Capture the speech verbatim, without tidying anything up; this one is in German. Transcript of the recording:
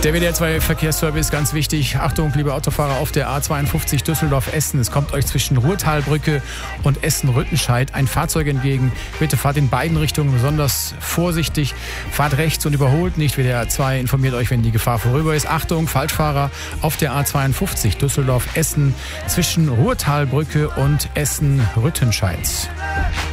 Der W D R zwei Verkehrsservice, ganz wichtig. Achtung, liebe Autofahrer auf der A zweiundfünfzig Düsseldorf-Essen. Es kommt euch zwischen Ruhrtalbrücke und Essen-Rüttenscheid ein Fahrzeug entgegen. Bitte fahrt in beiden Richtungen besonders vorsichtig. Fahrt rechts und überholt nicht. W D R zwei informiert euch, wenn die Gefahr vorüber ist. Achtung, Falschfahrer auf der A zweiundfünfzig Düsseldorf-Essen zwischen Ruhrtalbrücke und Essen-Rüttenscheid.